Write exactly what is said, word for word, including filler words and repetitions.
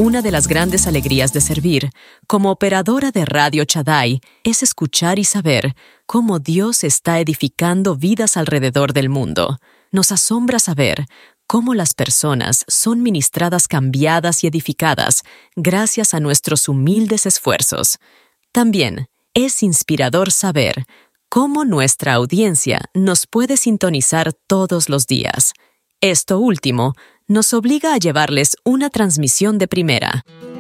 Una de las grandes alegrías de servir, como operadora de Radio Shaddai, es escuchar y saber cómo Dios está edificando vidas alrededor del mundo. Nos asombra saber cómo las personas son ministradas, cambiadas y edificadas gracias a nuestros humildes esfuerzos. También es inspirador saber cómo nuestra audiencia nos puede sintonizar todos los días. Esto último nos obliga a llevarles una transmisión de primera.